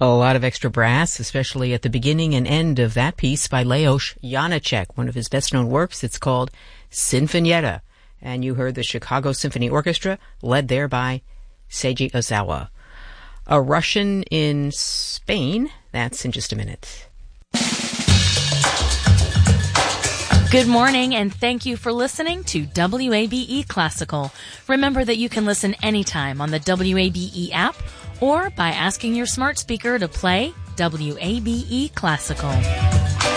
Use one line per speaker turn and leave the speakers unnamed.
A lot of extra brass, especially at the beginning and end of that piece by Leos Janáček, one of his best-known works. It's called Sinfonietta. And you heard the Chicago Symphony Orchestra, led there by Seiji Ozawa. A Russian in Spain, that's in just a minute.
Good morning, and thank you for listening to WABE Classical. Remember that you can listen anytime on the WABE app or by asking your smart speaker to play WABE Classical.